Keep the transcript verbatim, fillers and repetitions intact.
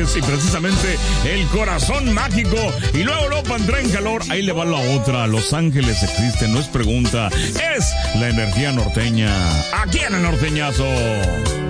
Ángeles y precisamente el corazón mágico. Y luego Europa entra en calor. Ahí le va la otra. Los Ángeles existen, no es pregunta. Es la energía norteña. Aquí en el Norteñazo.